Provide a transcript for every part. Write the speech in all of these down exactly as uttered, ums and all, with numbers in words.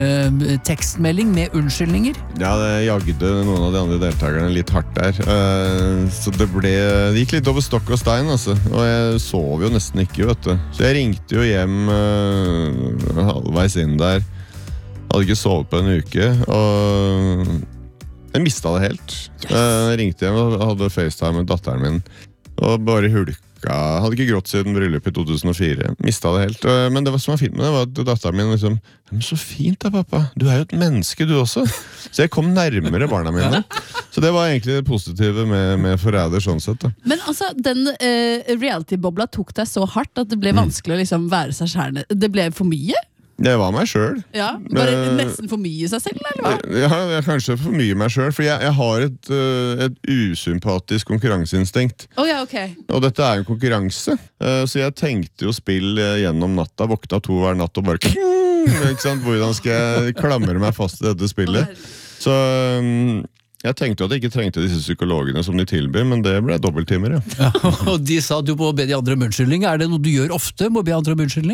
uh, tekstmelding med unnskyldninger. Ja, det jagde noen av de andre deltakerne litt hardt der. Uh, så det ble, det gikk litt over stokk og stein, altså. Og jeg sov jo nesten ikke, vet du. Så jeg ringte jo hjem uh, halvveis inn der. Hadde ikke sovet på en uke, og jeg mistet det helt. Yes. Jeg ringte hjem og hadde FaceTime med datteren min, og bare hulka. Hadde ikke grått siden bryllup i to tusen og fire. Mistet det helt. Men det som var fint med det var at datteren min liksom, men så fint da, pappa. Du er jo et menneske, du også. Så jeg kom nærmere barna mine. Så det var egentlig det positive med, med Forræder sånn sett. Da. Men altså, den uh, reality-bobla tok deg så hardt at det ble vanskelig å liksom være seg selv. Det ble for mye? Det var meg selv. Ja, bare uh, nesten for mye seg selv, eller hva? Ja, jeg, kanskje for mye meg selv, for jeg, jeg har et, uh, et usympatisk konkurranseinstinkt. Oh, ja, okay. Og dette er en konkurranse. Uh, så jeg tenkte jo spill uh, gjennom natta, våkna to hver natt og bare ikke sant? Hvordan skal jeg klamre meg fast i dette spillet? Så um, jeg tenkte at jeg ikke trengte disse psykologene som de tilbyr, men det ble dobbelttimer, ja. Ja. Og de sa at du må be de andre om unnskyldning. Er det noe du gjør ofte, må be andre om unnskyldning?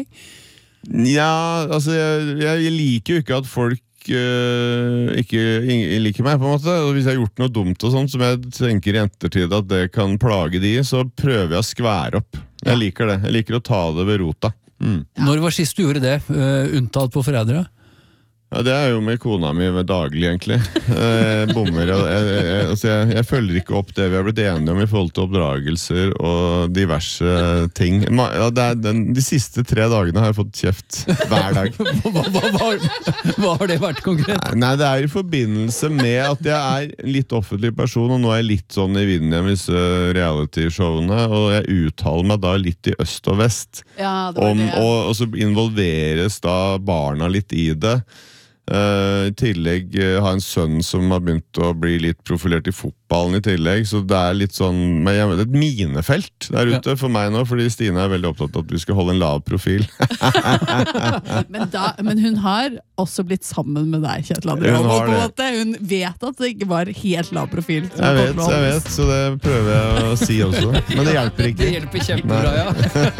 Ja, altså jeg, jeg liker jo ikke at folk uh, ikke, ikke liker meg på en måte, og hvis jeg har gjort noe dumt og sånt som jeg tenker i ettertid at det kan plage de, så prøver jeg å skvære opp. Jeg liker det, jeg liker å ta det ved rota. Mm. Når var sist du gjorde det, uh, unntatt på Forrædere? Ja, det er jo med kona mi daglig, egentlig. Jeg bommer. Jeg, jeg, jeg, altså jeg, jeg følger ikke opp det vi har blitt enige om i forhold til oppdragelser og diverse ting. Ja, det er den, de siste tre dagene har jeg fått kjeft hver dag. Hva, hva, hva, hva har det vært konkret? Nei, det er i forbindelse med at jeg er litt offentlig person, og nå er jeg litt sånn i vinden igjen med disse reality-showene, og jeg uttaler meg da litt i øst og vest. Ja, det var om, det. og, og så involveres da barna litt i det. Uh, I tillegg uh, har en sønn som har begynt å bli litt profilert i fotballen i tillegg, så det er litt sånn, men jeg vet, et minefelt der ute for meg nå, fordi Stine er veldig opptatt av at vi skal holde en lav profil. men, da, men hun har også blitt sammen med deg, Kjetil André. Hun, på en måte. Hun vet at det ikke var helt lav profil. Jeg vet, jeg vet, så det prøver jeg å si også, men det hjelper ikke. Det hjelper kjempebra, ja.